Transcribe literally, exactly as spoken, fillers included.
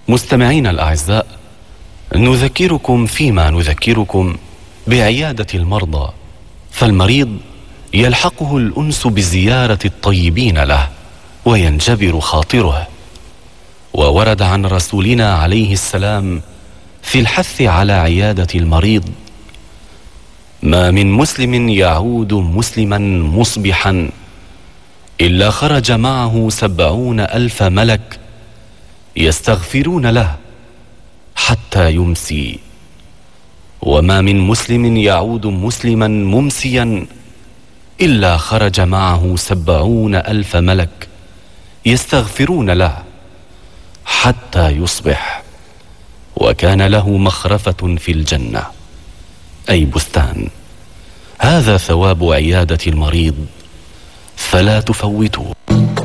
مستمعين الأعزاء، نذكركم فيما نذكركم بعيادة المرضى، فالمريض يلحقه الأنس بزيارة الطيبين له وينجبر خاطره. وورد عن رسولنا عليه السلام في الحث على عيادة المريض: ما من مسلم يعود مسلما مصبحا إلا خرج معه سبعون ألف ملك يستغفرون له حتى يمسي، وما من مسلم يعود مسلما ممسيا إلا خرج معه سبعون ألف ملك يستغفرون له حتى يصبح، وكان له مخرفة في الجنة، أي بستان. هذا ثواب عيادة المريض، فلا تفوتوه.